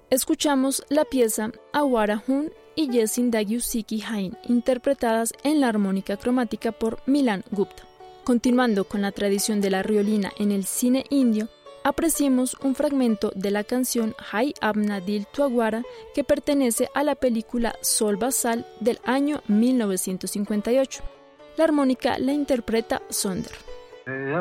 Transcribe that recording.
Escuchamos la pieza Awara Hun y Yesin Dagyusiki Hain, interpretadas en la armónica cromática por Milan Gupta. Continuando con la tradición de la riolina en el cine indio, apreciemos un fragmento de la canción Hai Apna Dil Tuagwara que pertenece a la película Sol Basal del año 1958. La armónica la interpreta Sonder.